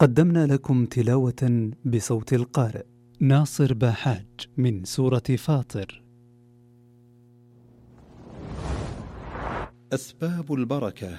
قدمنا لكم تلاوة بصوت القارئ ناصر باحاج من سورة فاطر. أسباب البركة.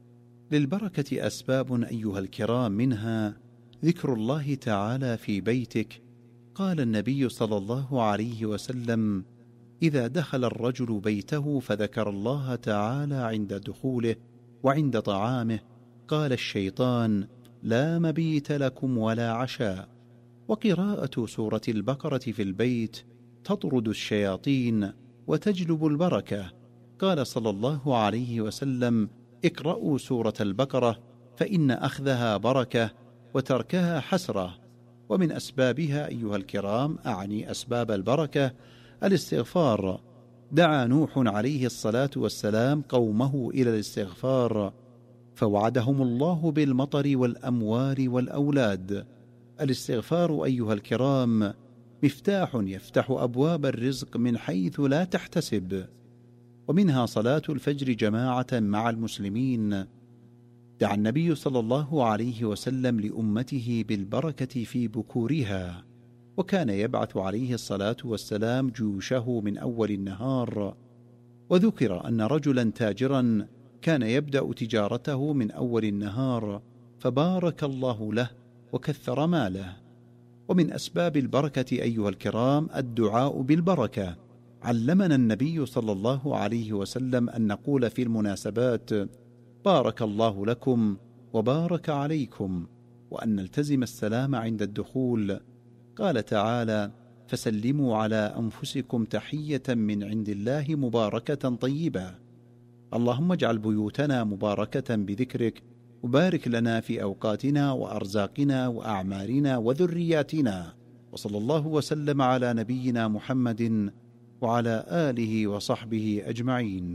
للبركة أسباب أيها الكرام، منها ذكر الله تعالى في بيتك. قال النبي صلى الله عليه وسلم: إذا دخل الرجل بيته فذكر الله تعالى عند دخوله وعند طعامه قال الشيطان: لا مبيت لكم ولا عشاء. وقراءة سورة البقرة في البيت تطرد الشياطين وتجلب البركة. قال صلى الله عليه وسلم: اقرأوا سورة البقرة فإن أخذها بركة وتركها حسرة. ومن أسبابها أيها الكرام، أعني أسباب البركة، الاستغفار. دعا نوح عليه الصلاة والسلام قومه إلى الاستغفار فوعدهم الله بالمطر والأموال والأولاد. الاستغفار أيها الكرام مفتاح يفتح أبواب الرزق من حيث لا تحتسب. ومنها صلاة الفجر جماعة مع المسلمين. دعا النبي صلى الله عليه وسلم لأمته بالبركة في بكورها، وكان يبعث عليه الصلاة والسلام جيوشه من أول النهار. وذكر أن رجلا تاجرا كان يبدأ تجارته من أول النهار فبارك الله له وكثر ماله. ومن أسباب البركة أيها الكرام الدعاء بالبركة. علمنا النبي صلى الله عليه وسلم أن نقول في المناسبات: بارك الله لكم وبارك عليكم، وأن نلتزم السلام عند الدخول. قال تعالى: فسلموا على أنفسكم تحية من عند الله مباركة طيبة. اللهم اجعل بيوتنا مباركة بذكرك، وبارك لنا في أوقاتنا وأرزاقنا وأعمارنا وذرياتنا. وصلى الله وسلم على نبينا محمد وعلى آله وصحبه أجمعين.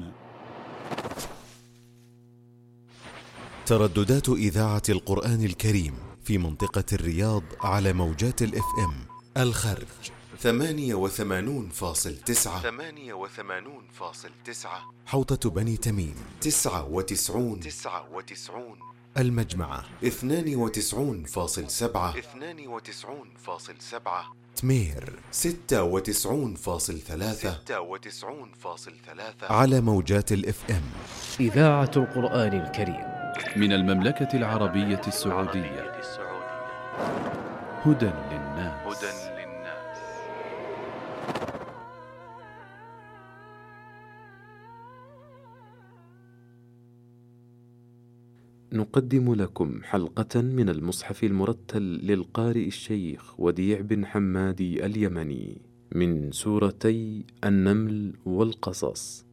ترددات إذاعة القرآن الكريم في منطقة الرياض على موجات الFM: الخرج 88.9، حوطة بني تميم 99، المجمعة 92.7، تمير 96.3 على موجات الFM. إذاعة القرآن الكريم من المملكة العربية السعودية. هدى للناس. نقدم لكم حلقة من المصحف المرتل للقارئ الشيخ وديع بن حمادي اليمني من سورتي النمل والقصص.